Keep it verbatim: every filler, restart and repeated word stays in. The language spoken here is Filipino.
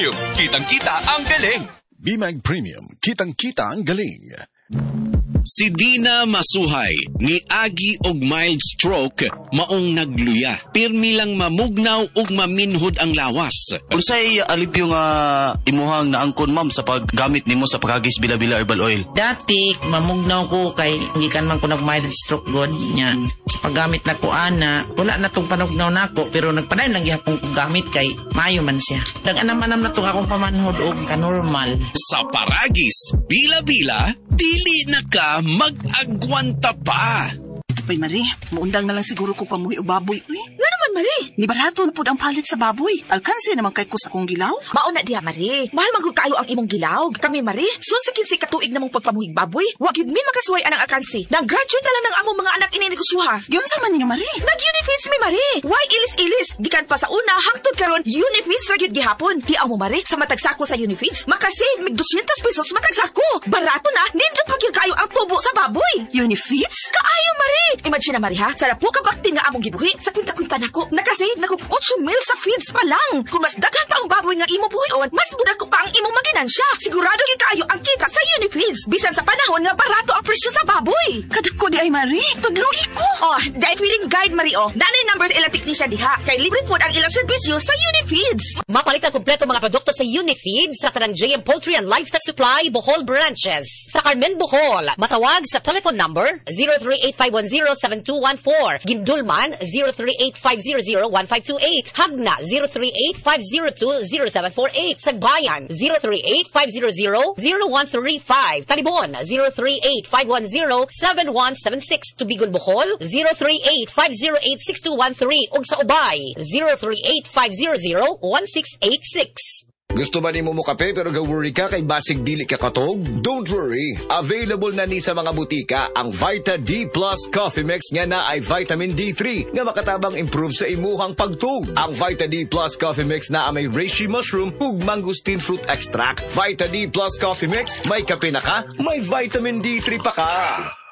Kitang-kita ang galing. B-Mag Premium, kitang-kita ang galing. Si Dina Masuhay ni agi og mild stroke maong nagluya. Pirmi lang mamugnaw ug maminhod ang lawas. Unsay alipyo nga imuhang naangkon ma'am sa paggamit nimo sa pagagis bila-bila herbal oil? Dati mamugnaw ko kay gikan man ko nag mild stroke god niya. Sa paggamit na ko ana, wala na tong panugnaw nako pero nagpadayon lang gihapon ko gamit kay maayo man siya. Dag-anam-anam na tong akong pamanhod og ka-normal. Sa paragis bila-bila dili na ka mag-agwanta pa. Ay, Marie, maundang na lang siguro ko pamuhi o baboy. Uy, nga naman, Marie. Ni barato na po ang palit sa baboy. Alkansi naman kay kus akong gilaw. Mauna diha, Marie. Mahal magod kayo ang imong gilaw. Kami, Marie, sunsikin si katuig namong pagpamuhig baboy. Wa gyud mi makasuway anang alkansi. Nang graduate na lang ng among mga anak ininegosyoha. Yun sa man niya, Marie. Nag-Unifeeds mi, Marie. Why ilis-ilis? Gikan pa sa una, hangtod karon Unifeeds ra gyud gihapon. Hiaw mo, Marie, sa matag sako sa Unifeeds, makasave mig two hundred pesos matag sako. Barato na, nindot pa gyud kayo ang tubo sa baboy. Unifeeds? Kaayo, Marie. Imagine na, Marie, ha? Sa po ka bakti nga among gibuhi, sa kwinta-kwinta nako, nakasave nako eight mil sa feeds pa lang. Kung mas daghan pa ang baboy nga imo buhion, mas budak ko pa ang imong maginansya. Sigurado gyud kayo ang kita sa Unifeeds. Bisan sa panahon nga barato ang presyo sa baboy. Kadako di ay, Marie. Tudloy ko. Oh, dahil feeling guide, Marie, oh. Nanay numbers ilang technician diha. Kay libre po ang ilang serbisyo sa Unifeeds. Mapalit ang kompleto mga produkto sa Unifeeds sa tanang J M Poultry and Livestock Supply, Bohol Branches. Sa Carmen, Bohol, matawag sa telephone number zero three eight five one zero seven two one four. Gindulman, zero three eight five zero zero one five two eight. Hagna, zero three eight five zero two zero seven four eight. Sagbayan, zero three eight five zero zero zero one three five. Talibon, zero three eight five one zero seven one seven six. Tubigon, Bohol, zero three eight five zero eight six two one three. Ug sa Ubay, zero three eight five zero zero one six eight six. Gusto ba ni mo mo kape pero ga-worry ka kay basig dili ka katog? Don't worry. Available na ni sa mga butika ang Vita D Plus Coffee Mix nga na ay vitamin D three nga makatabang improve sa imuhang pagtug. Ang Vita D Plus Coffee Mix na may reishi mushroom ug mangosteen fruit extract. Vita D Plus Coffee Mix, may kape na ka, may vitamin D three pa ka.